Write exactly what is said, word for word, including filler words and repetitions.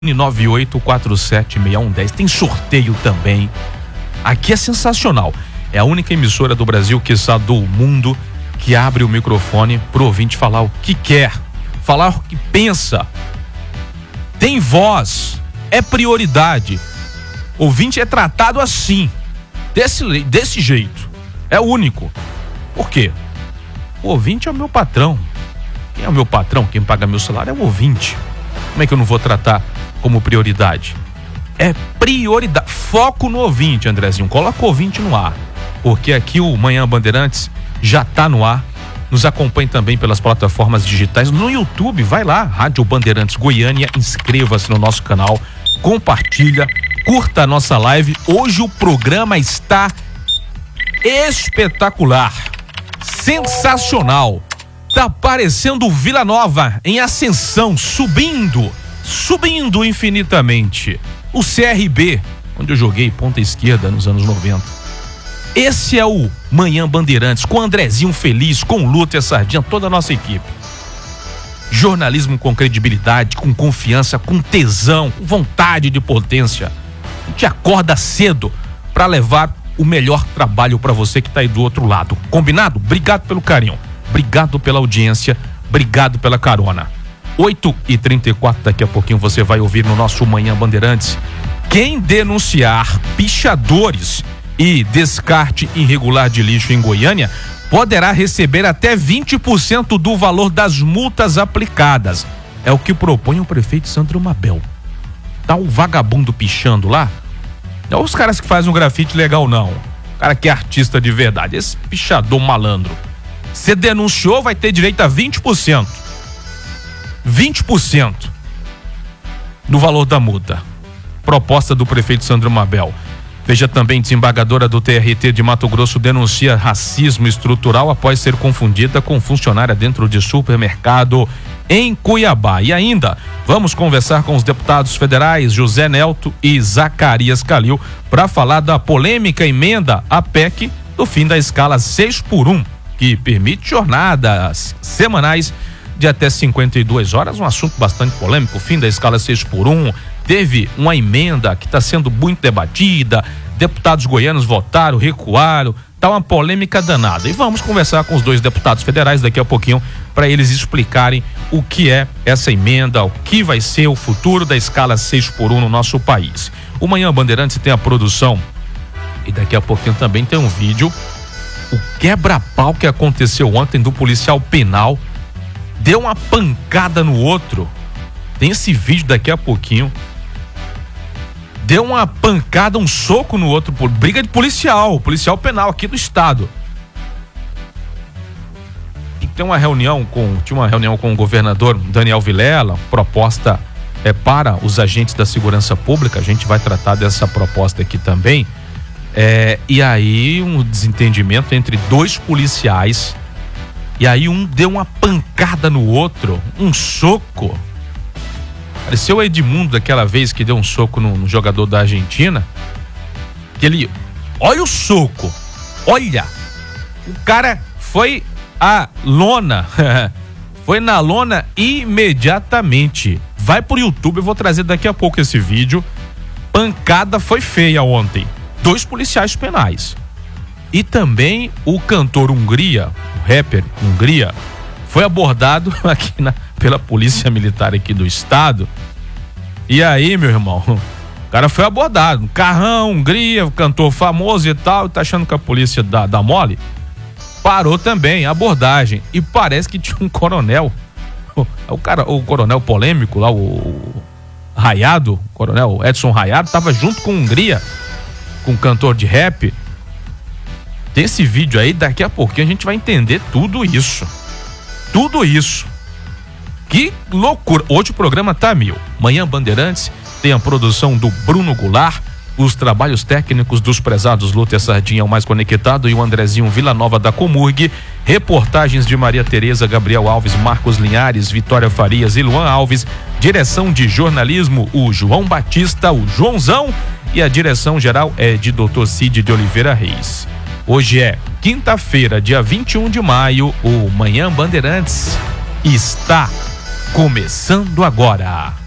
nove oito quatro sete seis um um zero. Tem sorteio também. Aqui é sensacional. É a única emissora do Brasil, quiçá do mundo, que abre o microfone pro ouvinte falar o que quer, falar o que pensa. Tem voz, é prioridade. Ouvinte é tratado assim, desse, desse jeito. É único. Por quê? O ouvinte é o meu patrão. Quem é o meu patrão? Quem paga meu salário é o ouvinte. Como é que eu não vou tratar como prioridade? É prioridade. Foco no ouvinte, Andrezinho. Coloca o ouvinte no ar. Porque aqui o Manhã Bandeirantes já tá no ar. Nos acompanhe também pelas plataformas digitais. No YouTube, vai lá, Rádio Bandeirantes Goiânia. Inscreva-se no nosso canal. Compartilha. Curta a nossa live. Hoje o programa está espetacular. Sensacional. Tá parecendo Vila Nova em ascensão, subindo, subindo infinitamente. O C R B, onde eu joguei ponta esquerda nos anos noventa. Esse é o Manhã Bandeirantes, com Andrezinho feliz, com Lúcia Sardinha, toda a nossa equipe. Jornalismo com credibilidade, com confiança, com tesão, com vontade de potência. A gente acorda cedo para levar o melhor trabalho para você que tá aí do outro lado. Combinado? Obrigado pelo carinho. Obrigado pela audiência, obrigado pela carona. oito e trinta e quatro, daqui a pouquinho você vai ouvir no nosso Manhã Bandeirantes. Quem denunciar pichadores e descarte irregular de lixo em Goiânia poderá receber até vinte por cento do valor das multas aplicadas. É o que propõe o prefeito Sandro Mabel. Tá o vagabundo pichando lá? Não é os caras que fazem um grafite legal, não. O cara que é artista de verdade, esse pichador malandro. Você denunciou, vai ter direito a vinte por cento. vinte por cento do valor da multa. Proposta do prefeito Sandro Mabel. Veja também, desembargadora do T R T de Mato Grosso denuncia racismo estrutural após ser confundida com funcionária dentro de supermercado em Cuiabá. E ainda, vamos conversar com os deputados federais José Nelto e Zacarias Calil para falar da polêmica emenda à P E C do fim da escala seis por um. Que permite jornadas semanais de até cinquenta e duas horas, um assunto bastante polêmico, o fim da escala seis por um, teve uma emenda que está sendo muito debatida, deputados goianos votaram, recuaram, tá uma polêmica danada. E vamos conversar com os dois deputados federais daqui a pouquinho para eles explicarem o que é essa emenda, o que vai ser o futuro da escala seis por um no nosso país. O Manhã Bandeirantes tem a produção e daqui a pouquinho também tem um vídeo. O quebra-pau que aconteceu ontem do policial penal deu uma pancada no outro. Tem esse vídeo daqui a pouquinho. Deu uma pancada, um soco no outro, por briga de policial, policial penal aqui do estado. E tem uma reunião com, tinha uma reunião com o governador Daniel Vilela, proposta é para os agentes da segurança pública. A gente vai tratar dessa proposta aqui também. É, e aí um desentendimento entre dois policiais, e aí um deu uma pancada no outro, um soco. Pareceu o Edmundo daquela vez que deu um soco no, no jogador da Argentina, que ele, olha o soco, olha, o cara foi a lona, foi na lona imediatamente. Vai pro YouTube, eu vou trazer daqui a pouco esse vídeo. Pancada foi feia ontem. Dois policiais penais. E também o cantor Hungria, o rapper Hungria, foi abordado aqui na, pela polícia militar aqui do estado. E aí, meu irmão, o cara foi abordado. Carrão, Hungria, cantor famoso e tal, tá achando que a polícia dá, dá mole? Parou também, abordagem. E parece que tinha um coronel, o, o cara, o coronel polêmico lá, o, o Raiado, o coronel Edson Raiado, tava junto com Hungria, com um cantor de rap. Tem esse vídeo aí, daqui a pouquinho a gente vai entender tudo isso. Tudo isso. Que loucura. Hoje o programa tá mil. Manhã Bandeirantes tem a produção do Bruno Goulart, os trabalhos técnicos dos prezados Lúcia Sardinha, o mais conectado, e o Andrezinho Vila Nova da Comurg, reportagens de Maria Tereza, Gabriel Alves, Marcos Linhares, Vitória Farias e Luan Alves, direção de jornalismo, o João Batista, o Joãozão, e a direção geral é de doutor Cid de Oliveira Reis. Hoje é quinta-feira, dia vinte e um de maio, o Manhã Bandeirantes está começando agora.